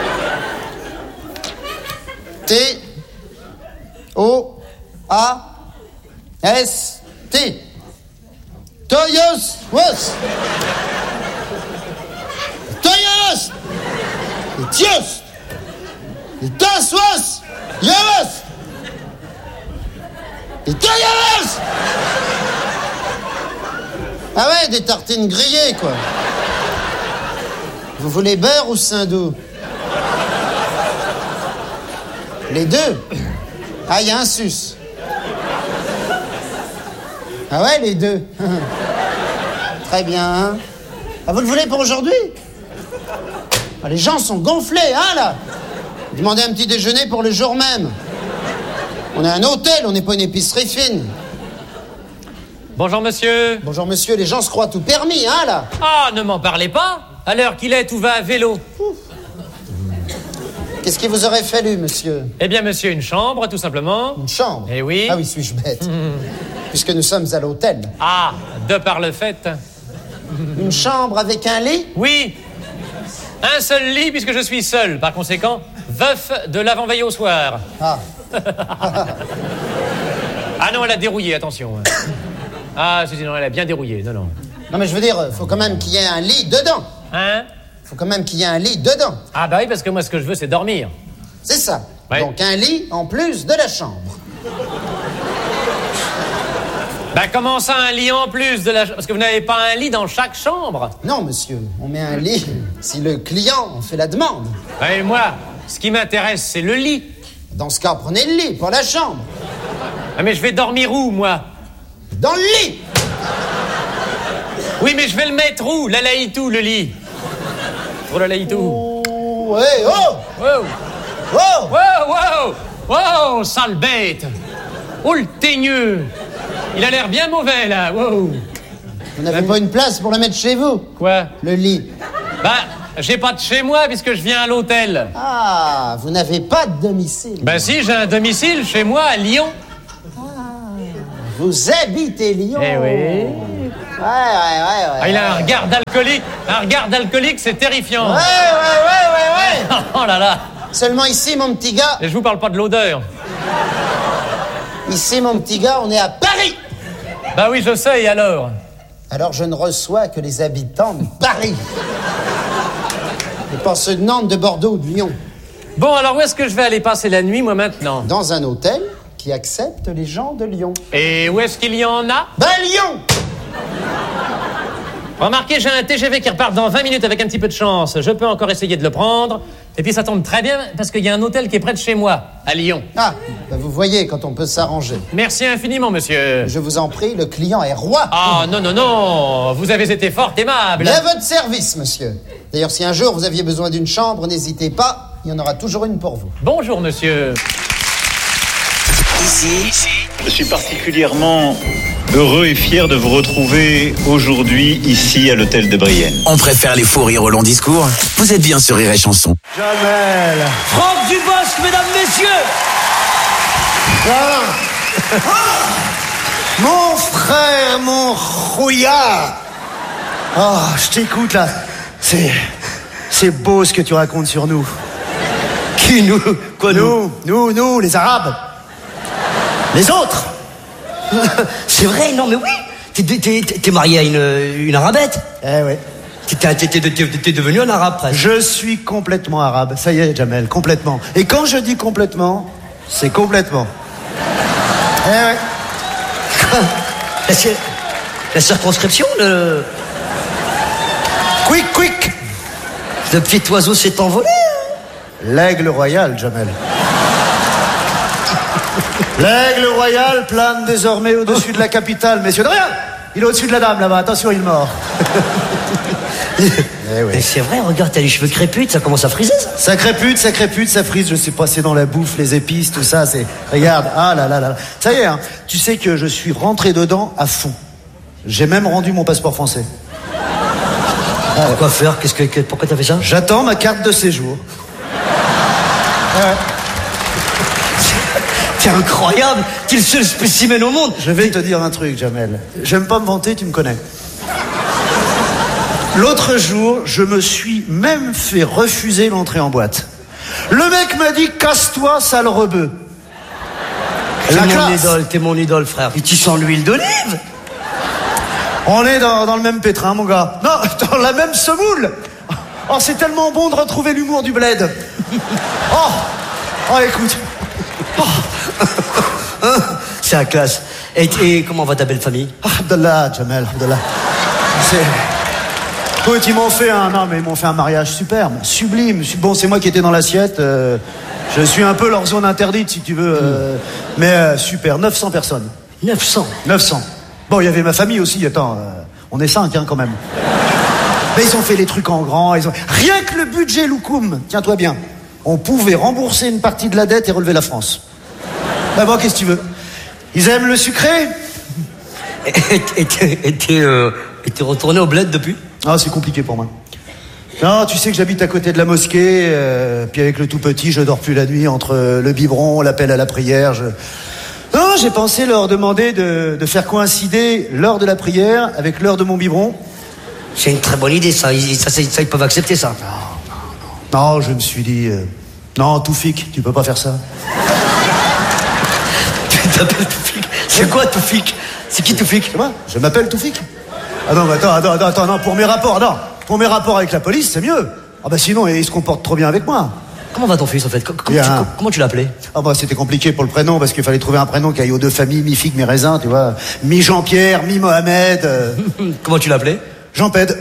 T O A S T. Toyos was. Toyos. Et tios. Et toswas. Yos. Et toyos. Ah ouais, des tartines grillées, quoi. Vous voulez beurre ou Saint-Doux? Les deux? Ah, il y a un sus. Ah ouais, les deux. Très bien. Ah, vous le voulez pour aujourd'hui? Ah, les gens sont gonflés, hein, là? Demandez un petit déjeuner pour le jour même. On est un hôtel, on n'est pas une épicerie fine. Bonjour, monsieur. Bonjour, monsieur. Les gens se croient tout permis, hein, là? Ah, ne m'en parlez pas. À l'heure qu'il est, tout va à vélo. Qu'est-ce qui vous aurait fallu, monsieur? Eh bien, monsieur, une chambre, tout simplement. Une chambre? Eh oui. Ah oui, suis-je bête. Puisque nous sommes à l'hôtel. Ah, de par le fait. Une chambre avec un lit? Oui. Un seul lit, puisque je suis seul. Par conséquent, veuf de l'avant-veille au soir. Ah. Ah non, elle a dérouillé, attention. Ah, si, si, non, elle a bien dérouillé, non, non. Non, mais je veux dire, faut quand même qu'il y ait un lit dedans. Hein? Faut quand même qu'il y ait un lit dedans. Ah bah oui, parce que moi, ce que je veux, c'est dormir. C'est ça. Ouais. Donc un lit en plus de la chambre. Bah comment ça, un lit en plus de la... Parce que vous n'avez pas un lit dans chaque chambre? Non, monsieur, on met un lit si le client en fait la demande. Et moi, ce qui m'intéresse, c'est le lit. Dans ce cas, prenez le lit, pas la chambre. Ah mais je vais dormir où, moi? Dans le lit! Oui, mais je vais le mettre où? La laïtou, le lit. Oh, la laïtou. Oh, ouais, oh! Wow! Oh! Wow, wow! Wow, sale bête! Oh, le teigneux! Il a l'air bien mauvais, là, wow! Vous n'avez pas une place pour le mettre chez vous? Quoi? Le lit. Bah, j'ai pas de chez moi, puisque je viens à l'hôtel. Ah, vous n'avez pas de domicile? Bah si, j'ai un domicile chez moi, à Lyon. Vous habitez Lyon? Eh oui. Ouais, ouais, ouais, ouais. Ah, il a un regard d'alcoolique. Un regard d'alcoolique, c'est terrifiant. Ouais, ouais, ouais, ouais, ouais. Oh là là. Seulement ici, mon petit gars. Et je vous parle pas de l'odeur. Ici, mon petit gars, on est à Paris. Bah oui, je sais, et alors? Alors je ne reçois que les habitants de Paris. Et pas ceux de Nantes, de Bordeaux ou de Lyon. Bon, alors où est-ce que je vais aller passer la nuit, moi, maintenant? Dans un hôtel qui accepte les gens de Lyon. Et où est-ce qu'il y en a? Ben, Lyon! Remarquez, j'ai un T G V qui repart dans vingt minutes avec un petit peu de chance. Je peux encore essayer de le prendre. Et puis ça tombe très bien parce qu'il y a un hôtel qui est près de chez moi, à Lyon. Ah, ben vous voyez quand on peut s'arranger. Merci infiniment, monsieur. Je vous en prie, le client est roi. Ah, non, non, non. Vous avez été fort aimable. Mais à votre service, monsieur. D'ailleurs, si un jour vous aviez besoin d'une chambre, n'hésitez pas. Il y en aura toujours une pour vous. Bonjour, monsieur. Ici, je suis particulièrement heureux et fier de vous retrouver aujourd'hui ici à l'hôtel de Brienne. on préfère les faux rires au long discours. Vous êtes bien sur Rire et Chanson. Jamel. Franck Dubosc, mesdames, messieurs. Ah. Mon frère, mon rouillard. Oh, je t'écoute là. C'est. C'est beau ce que tu racontes sur nous. Qui nous? Quoi Nous, nous, nous, les Arabes. Les autres. C'est vrai, non mais oui. T'es, t'es, t'es marié à une, une arabette. Eh ouais. T'es, t'es, t'es, t'es, t'es devenu un arabe presque. Je suis complètement arabe. Ça y est, Jamel, complètement. Et quand je dis complètement, c'est complètement. Eh ouais. La, la circonscription, le... Quick, quick. Le petit oiseau s'est envolé. L'aigle royal, Jamel. L'aigle royal plane désormais au-dessus de la capitale. Messieurs, de rien. Il est au-dessus de la dame, là-bas. Attention, il est mort. Eh oui. Mais c'est vrai, regarde, t'as les cheveux créputes, ça commence à friser, ça. Ça crépute, ça crépute, ça frise. Je sais pas, c'est dans la bouffe, les épices, tout ça. C'est. Regarde, ah là là là. Ça y est, hein. Tu sais que je suis rentré dedans à fond. J'ai même rendu mon passeport français. Ah, quoi faire? Qu'est-ce que, que pourquoi t'as fait ça? J'attends ma carte de séjour. Ouais. C'est incroyable. T'es le seul spécimen au monde. Je vais te dire un truc, Jamel. J'aime pas me vanter, tu me connais. L'autre jour, je me suis même fait refuser l'entrée en boîte. Le mec m'a dit « Casse-toi, sale rebeu ». T'es mon idole, t'es mon idole, frère. Et tu sens l'huile d'olive. On est dans, dans le même pétrin, mon gars. Non, dans la même semoule. Oh, c'est tellement bon de retrouver l'humour du bled. Oh, oh, écoute. Oh. C'est la classe. Et, et comment va ta belle famille? Ah, Abdallah, Jamel, Abdallah. C'est... Écoute, ils m'ont fait un... Non, mais ils m'ont fait un mariage superbe, sublime. Bon, c'est moi qui étais dans l'assiette. Euh, je suis un peu leur zone interdite, si tu veux. Euh, mais euh, super, neuf cents personnes. neuf cents neuf cents. Bon, il y avait ma famille aussi, attends. Euh, on est cinq, hein, quand même. Mais ils ont fait les trucs en grand. Ils ont... Rien que le budget Loukoum, tiens-toi bien. On pouvait rembourser une partie de la dette et relever la France. Bah bon, qu'est-ce que tu veux? Ils aiment le sucré? Et t'es euh, retourné au bled depuis? Ah, c'est compliqué pour moi. Non, tu sais que j'habite à côté de la mosquée, euh, puis avec le tout petit, je dors plus la nuit entre le biberon, l'appel à la prière. Je... Non, j'ai pensé leur demander de, de faire coïncider l'heure de la prière avec l'heure de mon biberon. C'est une très bonne idée, ça. Ils, ça, ça, ça, ils peuvent accepter ça. Non, non, je me suis dit... Euh, non, Toufik, tu peux pas faire ça. Tu t'appelles Toufik? C'est quoi Toufik? C'est qui Toufik? Moi, je m'appelle Toufik. Ah non, mais attends, attends, attends, attends, non, pour mes rapports, non. Pour mes rapports avec la police, c'est mieux. Ah bah sinon, il se comporte trop bien avec moi. Comment va ton fils, en fait? Comment, Bien. tu, comment tu l'as appelé? Ah bah c'était compliqué pour le prénom, parce qu'il fallait trouver un prénom qui aille aux deux familles, mi-figue, mi-raisin, tu vois. Mi-Jean-Pierre, mi-Mohamed. Euh... Comment tu l'as appelé? Jean-Ped.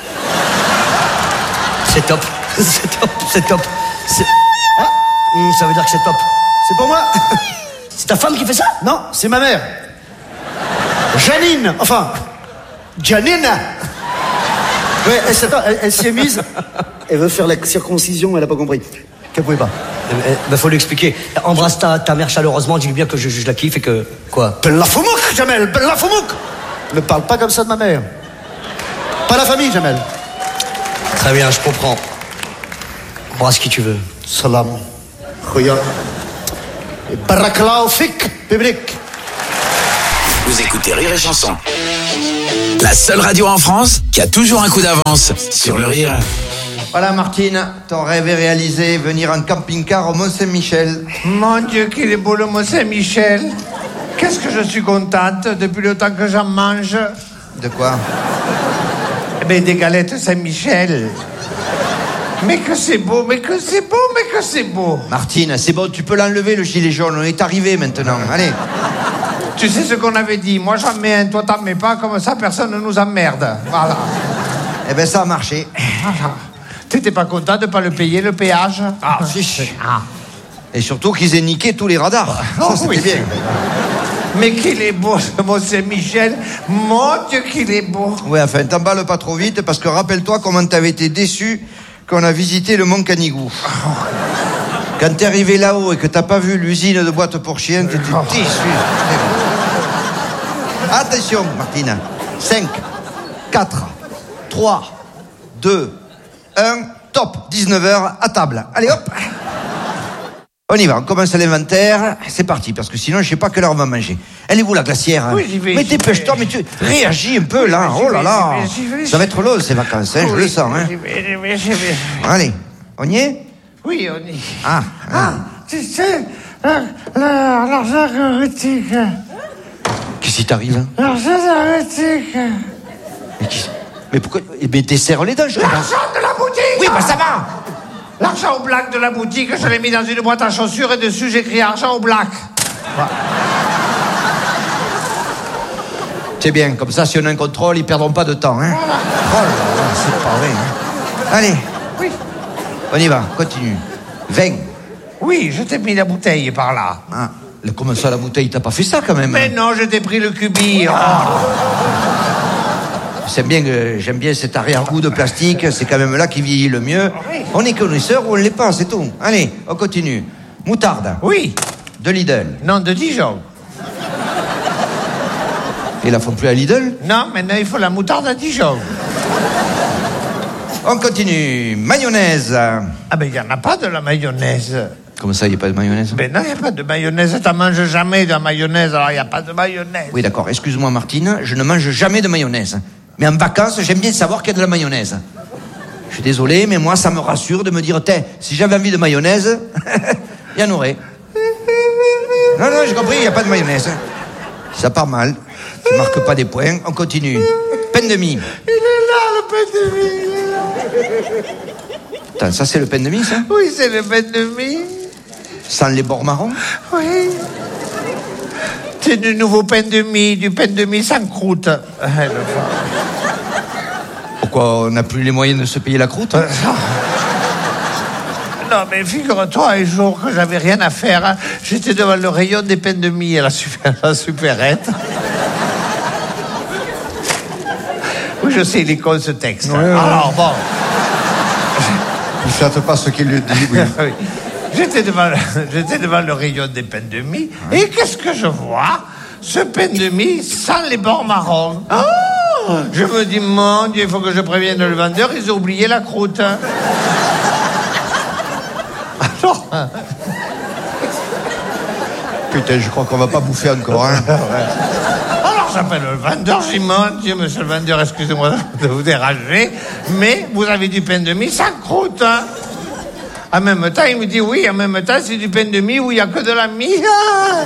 C'est top. C'est top, c'est top. C'est... Ah, hum, ça veut dire que c'est top. C'est pour moi. C'est ta femme qui fait ça? Non, c'est ma mère. Janine, enfin, Janine. Ouais, elle, s'attend, elle, elle s'est mise. Elle veut faire la circoncision, elle a pas compris. Qu'elle pouvait pas. Il bah, faut lui expliquer. Embrasse ta, ta mère chaleureusement, dis-lui bien que je, je la kiffe et que... Quoi? Bella Foumouk, Jamel, Bella Foumouk. Ne parle pas comme ça de ma mère. Pas la famille, Jamel. Très bien, je comprends. Embrasse qui tu veux. Salam. Khoya. Et Barakallahu fik, public. Vous écoutez Rire et Chanson. La seule radio en France qui a toujours un coup d'avance sur le rire. Voilà Martine, ton rêve est réalisé, venir en camping-car au Mont-Saint-Michel. Mon Dieu, qu'il est beau le Mont-Saint-Michel. Qu'est-ce que je suis contente depuis le temps que j'en mange. De quoi? Eh bien, des galettes Saint-Michel. Mais que c'est beau, mais que c'est beau, mais que c'est beau. Martine, c'est bon, tu peux l'enlever le gilet jaune, on est arrivé maintenant, allez. Tu sais ce qu'on avait dit, moi j'en mets un, toi t'en mets pas, comme ça personne ne nous emmerde. Voilà. Eh ben ça a marché. Voilà. T'étais pas content de pas le payer, le péage? Ah, si. Ah. Et surtout qu'ils aient niqué tous les radars. Oh, ça, c'était oui. bien. Mais qu'il est beau ce Mont-Saint-Michel. Mon Dieu, qu'il est beau. Ouais, enfin, t'emballes pas trop vite, parce que rappelle-toi comment t'avais été déçu quand on a visité le Mont Canigou. Quand t'es arrivé là-haut et que t'as pas vu l'usine de boîtes pour chiens, t'étais déçu. Attention, Martine. cinq, quatre, trois, deux, un, top. dix-neuf heures, à table. Allez, hop. On y va, on commence l'inventaire. C'est parti, parce que sinon, je sais pas quelle heure on va manger. Elle est où, la glacière? Oui, j'y vais. Mais dépêche-toi, mais tu réagis un peu, là. J'y Oh là vais, là. j'y vais, j'y vais. Ça va être long, ces vacances, hein, je Oui, le sens. Hein. J'y vais, j'y vais, j'y vais. Allez, on y est? Oui, on y est. Ah, Ah, tu sais, la- la- l'argent hérétique. qu'est-ce qui t'arrive? L'argent hérétique. Mais, qui... mais pourquoi? Mais t'es serre les dents, je L'argent de la boutique. Oui, bah ça va. L'argent au black de la boutique, je l'ai mis dans une boîte à chaussures et dessus j'ai écrit argent au black. C'est bien, comme ça, si on a un contrôle, ils perdront pas de temps. Hein. Oh là là, c'est pas vrai. Hein. Allez, Oui. on y va, continue. vingt. Oui, je t'ai mis la bouteille par là. Ah, le- comment ça, la bouteille? T'as pas fait ça, quand même? Mais non, je t'ai pris le cubi. Oh. C'est bien que j'aime bien cet arrière-goût de plastique, c'est quand même là qui vieillit le mieux. Oui. On est connaisseurs ou on l'est pas, c'est tout. Allez, on continue. Moutarde. Oui. De Lidl. Non, de Dijon. Ils la font plus à Lidl? Non, maintenant il faut la moutarde à Dijon. On continue. Mayonnaise. Ah ben il n'y en a pas de la mayonnaise. Comment ça, il n'y a pas de mayonnaise? Ben non, il n'y a pas de mayonnaise. T'en manges jamais de la mayonnaise, alors il n'y a pas de mayonnaise. Oui, d'accord. Excuse-moi, Martine, je ne mange jamais de mayonnaise. Mais en vacances, j'aime bien savoir qu'il y a de la mayonnaise. Je suis désolé, mais moi, ça me rassure de me dire, tiens, si j'avais envie de mayonnaise, il y en aurait. Non, non, j'ai compris, il n'y a pas de mayonnaise. Ça part mal. Tu marques pas des points. On continue. Pain de mie. Il est là, le pain de mie. Il est là. Attends, ça, c'est le pain de mie, ça? Oui, c'est le pain de mie. Sans les bords marrons? Oui. C'est du nouveau pain de mie, du pain de mie sans croûte. Ah, le Pourquoi on n'a plus les moyens de se payer la croûte? Euh, Non, mais figure-toi, un jour que j'avais rien à faire, hein, j'étais devant le rayon des pains de mie à la, super, la supérette. Oui, je sais, il est con ce texte. Ouais, ouais. Alors, bon. Ne faites pas ce qu'il lui dit, oui. Oui. J'étais devant, j'étais devant le rayon des pains de mie, et qu'est-ce que je vois? Ce pain de mie sans les bords marrons. Oh, Je me dis, mon Dieu, il faut que je prévienne le vendeur, ils ont oublié la croûte. Hein. Alors... Putain, je crois qu'on va pas bouffer encore, hein. Alors j'appelle le vendeur, je dis, mon Dieu, monsieur le vendeur, excusez-moi de vous déranger, mais vous avez du pain de mie sans croûte, hein. En même temps, il me dit, oui, en même temps, c'est du pain de mie où il n'y a que de la mie. Ah.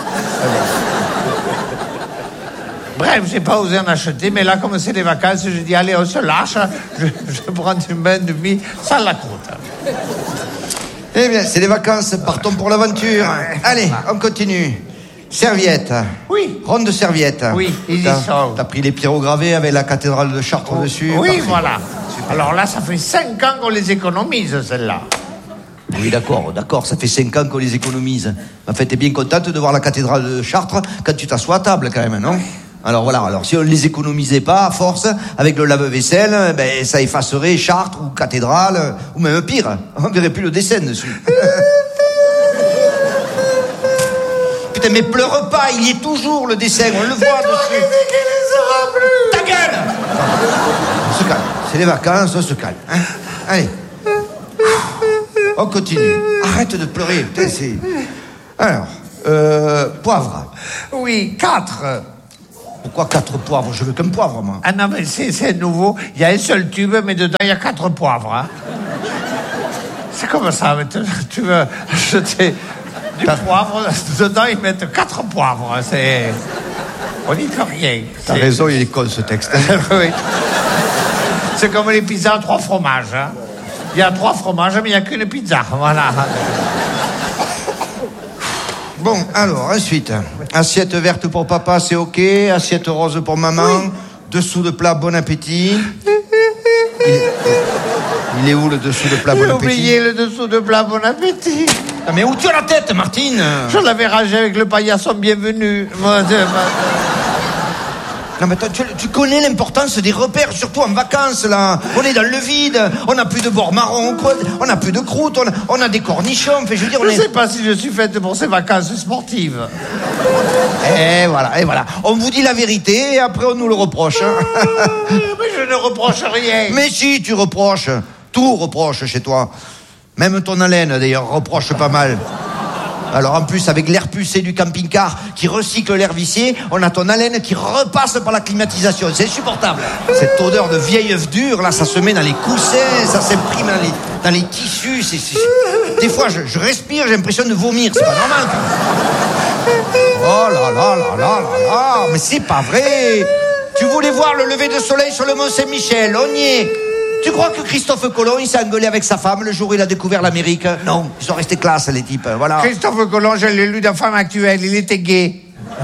Bref, j'ai pas osé en acheter, mais là, comme c'est les vacances, je dis, allez, on se lâche, je, je prends du pain de mie sans la croûte. Eh bien, c'est les vacances, partons pour l'aventure. Allez, on continue. Serviette. Oui. Ronde de serviette. Oui, ils y T'as, sont. t'as pris les pyrogravés avec la cathédrale de Chartres Oh, dessus. oui, Parfait. voilà. Alors là, ça fait cinq ans qu'on les économise, celles-là. Oui, d'accord, d'accord, ça fait cinq ans qu'on les économise. En fait, t'es bien contente de voir la cathédrale de Chartres quand tu t'assois à table, quand même, non? Alors voilà, alors si on les économisait pas, à force, avec le lave-vaisselle, ben, ça effacerait Chartres ou cathédrale, ou même pire, on verrait plus le dessin dessus. Putain, mais pleure pas, il y est toujours le dessin, on le voit dessus. Ta gueule! On se calme, c'est les vacances, on se calme. Hein. Allez. On continue. Arrête de pleurer, putain, c'est... Alors, euh, poivre. Oui, quatre. Pourquoi quatre poivres? Je veux qu'un poivre, moi. Ah non, mais c'est, c'est nouveau. Il y a un seul tube, mais dedans, il y a quatre poivres. Hein. C'est comme ça. Mais tu, tu veux acheter du poivre, dedans, ils mettent quatre poivres. C'est... On n'y peut rien. T'as C'est... raison, il est con, ce texte. Oui. C'est comme les pizzas à trois fromages. Hein. Il y a trois fromages, mais il n'y a qu'une pizza. Voilà. Bon, alors, ensuite, assiette verte pour papa, c'est OK. Assiette rose pour maman. Oui. Dessous de plat, bon appétit. Il est, il est où, le dessous de plat, bon appétit? J'ai oublié le dessous de plat, bon appétit. Ah, mais où tu as la tête, Martine? Je l'avais rangé avec le paillasson bienvenu. Moi, non, mais toi, tu, tu connais l'importance des repères, surtout en vacances, là. On est dans le vide, on n'a plus de bord marron, quoi. On n'a plus de croûte, on a, on a des cornichons. Enfin, je veux dire, on je est... sais pas si je suis faite pour ces vacances sportives. Et voilà, et voilà. On vous dit la vérité et après on nous le reproche. Hein. Mais je ne reproche rien. Mais si, tu reproches. Tout reproche chez toi. Même ton haleine, d'ailleurs, reproche pas mal. Alors en plus, avec l'air pucé du camping-car qui recycle l'air vicié, on a ton haleine qui repasse par la climatisation. C'est insupportable. Cette odeur de vieil œuf dur, là, ça se met dans les coussins, ça s'imprime dans les, dans les tissus. C'est, c'est... Des fois, je, je respire, j'ai l'impression de vomir. C'est pas normal. Oh là là là là là là. Mais c'est pas vrai. Tu voulais voir le lever de soleil sur le Mont Saint-Michel. On y est. Tu crois que Christophe Colomb, il s'est engueulé avec sa femme le jour où il a découvert l'Amérique? Non, ils sont restés classe, les types, voilà. Christophe Colomb, je l'ai lu dans Femme Actuelle, il était gay.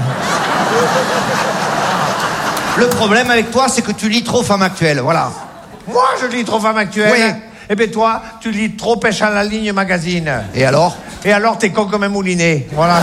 Le problème avec toi, c'est que tu lis trop Femme Actuelle, voilà. Moi, je lis trop Femme Actuelle? Oui. Eh bien, toi, tu lis trop Pêche à la ligne magazine. Et alors? Et alors, t'es con comme un moulinet. Voilà.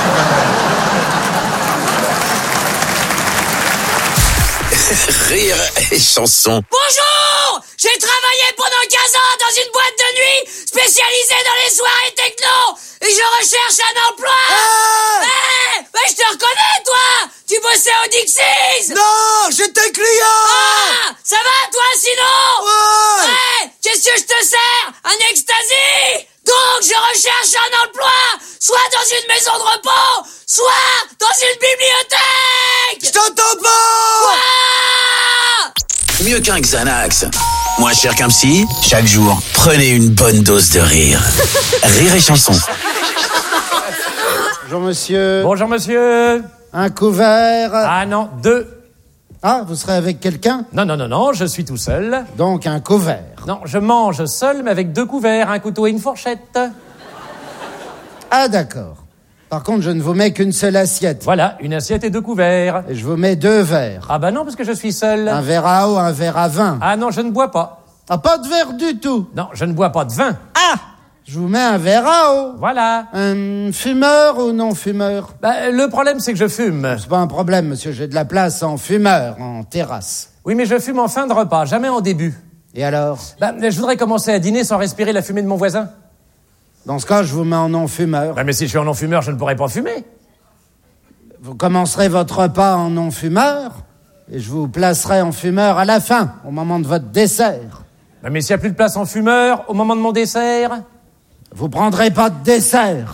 Rire et chanson. Bonjour! J'ai travaillé pendant quinze ans dans une boîte de nuit spécialisée dans les soirées techno et je recherche un emploi! Hey! Hey! Bah, je te reconnais, toi! Tu bossais au Dixies! Non, j'étais client! Ah! Ça va, toi, sinon? Ouais! Ouais! Qu'est-ce que je te sers? Un ecstasy? Donc, je recherche un emploi, soit dans une maison de repos, soit dans une bibliothèque! Je t'entends pas! Quoi? Mieux qu'un Xanax. Moins cher qu'un psy, chaque jour, prenez une bonne dose de rire. Rire et chanson. Bonjour monsieur. Bonjour monsieur. Un couvert. Ah non, deux. Ah, vous serez avec quelqu'un? Non, non, non, non, je suis tout seul. Donc un couvert. Non, je mange seul, mais avec deux couverts, un couteau et une fourchette. Ah d'accord. Par contre, je ne vous mets qu'une seule assiette. Voilà, une assiette et deux couverts. Et je vous mets deux verres. Ah bah non, parce que je suis seul. Un verre à eau, un verre à vin. Ah non, je ne bois pas. Ah, pas de verre du tout? Non, je ne bois pas de vin. Ah! Je vous mets un verre à eau. Voilà. Un fumeur ou non fumeur? Bah, le problème, c'est que je fume. C'est pas un problème, monsieur. J'ai de la place en fumeur, en terrasse. Oui, mais je fume en fin de repas, jamais en début. Et alors? Bah, je voudrais commencer à dîner sans respirer la fumée de mon voisin. Dans ce cas, je vous mets en non-fumeur. Bah, mais si je suis en non-fumeur, je ne pourrais pas fumer. Vous commencerez votre repas en non-fumeur? Et je vous placerai en fumeur à la fin, au moment de votre dessert. Ben, mais s'il n'y a plus de place en fumeur, au moment de mon dessert... Vous prendrez pas de dessert.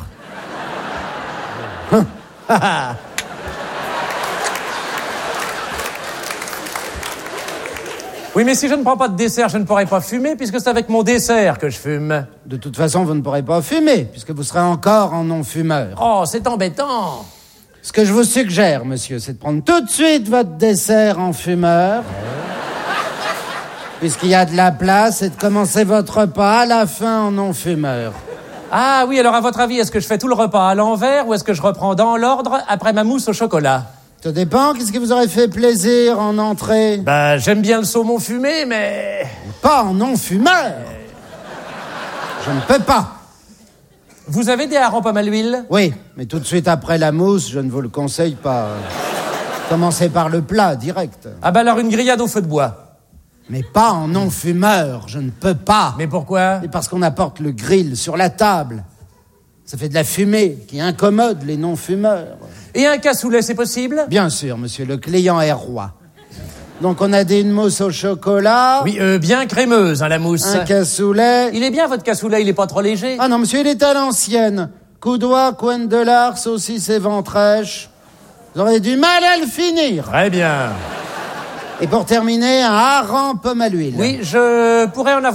Oui, mais si je ne prends pas de dessert, je ne pourrai pas fumer, puisque c'est avec mon dessert que je fume. De toute façon, vous ne pourrez pas fumer, puisque vous serez encore en non-fumeur. Oh, c'est embêtant. Ce que je vous suggère, monsieur, c'est de prendre tout de suite votre dessert en fumeur, puisqu'il y a de la place, et de commencer votre repas à la fin en non-fumeur. Ah oui, alors à votre avis, est-ce que je fais tout le repas à l'envers, ou est-ce que je reprends dans l'ordre après ma mousse au chocolat? Ça dépend, qu'est-ce qui vous aurait fait plaisir en entrée? Bah, j'aime bien le saumon fumé, mais... Pas en non-fumeur. Je ne peux pas. Vous avez des harengs pommes à l'huile? Oui, mais tout de suite après la mousse, je ne vous le conseille pas. Commencez par le plat, direct. Ah bah alors une grillade au feu de bois. Mais pas en non-fumeur, je ne peux pas. Mais pourquoi? Et parce qu'on apporte le grill sur la table. Ça fait de la fumée qui incommode les non-fumeurs. Et un cassoulet, c'est possible? Bien sûr, monsieur, le client est roi. Donc on a dit une mousse au chocolat. Oui, euh, bien crémeuse, hein, la mousse. Un cassoulet. Il est bien, votre cassoulet, il est pas trop léger? Ah non, monsieur, il est à l'ancienne. Coudois, coin de lard, saucisse et ventrèche. Vous aurez du mal à le finir. Très bien. Et pour terminer, un hareng pomme à l'huile. Oui, je pourrais en avoir